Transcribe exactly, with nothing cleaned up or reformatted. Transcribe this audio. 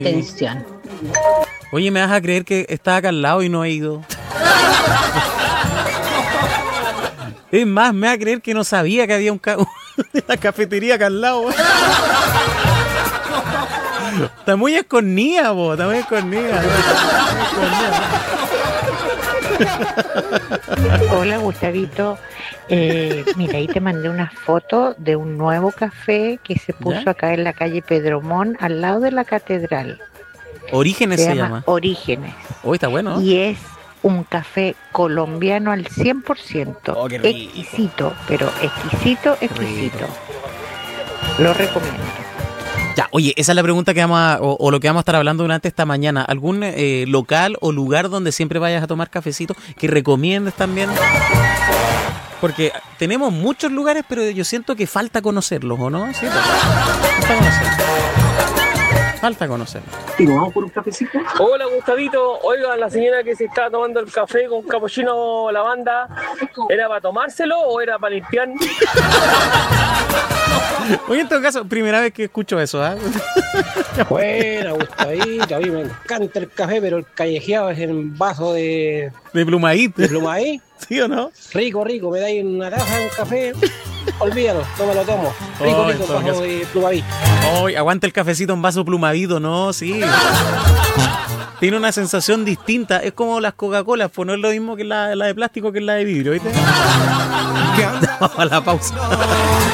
Tensión. Oye, ¿me vas a creer que estaba acá al lado y no he ido? Es más, me vas a creer que no sabía que había un ca- una cafetería acá al lado. Está muy escornida, vos. Está muy escornida. Hola, Gustavito. Eh, mira, ahí te mandé una foto de un nuevo café que se puso ¿Ya? acá en la calle Pedromón, al lado de la catedral. Orígenes Se se, llama llama. Orígenes. Hoy está bueno, ¿no? Y es un café colombiano al cien por ciento. Oh, qué rico. Exquisito, pero exquisito, exquisito. Lo recomiendo. Ya, oye, esa es la pregunta que vamos a, o, o lo que vamos a estar hablando durante esta mañana. ¿Algún eh, local o lugar donde siempre vayas a tomar cafecito que recomiendes también? Porque tenemos muchos lugares, pero yo siento que falta conocerlos, ¿o no? Sí, falta conocerlos. Falta conocerlos. Digo, vamos por un cafecito. Hola Gustavito, oiga, la señora que se estaba tomando el café con capuchino lavanda, ¿era para tomárselo o era para limpiar? Oye, en todo caso, primera vez que escucho eso, ¿ah? Buena, Gustavito, a mí me encanta el café, pero el callejeado es en vaso de, De plumadito. de plumaí. ¿Sí o no? Rico, rico, me dais una taza de un café, olvídalo, no me lo tomo. Rico, Oh, rico, en todo vaso caso. de plumaí. Hoy aguanta el cafecito en vaso plumadito, ¿no? Sí. Tiene una sensación distinta. Es como las Coca-Colas, pues no es lo mismo que la, la de plástico que la de vidrio, ¿viste? Vamos a la pausa.